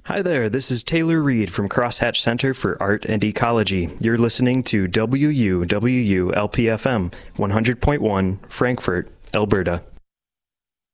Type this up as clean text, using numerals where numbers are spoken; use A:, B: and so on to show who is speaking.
A: Hi there, this is Taylor Reed from Crosshatch Center for Art and Ecology. You're listening to WUWU LPFM 100.1 Frankfurt, Alberta.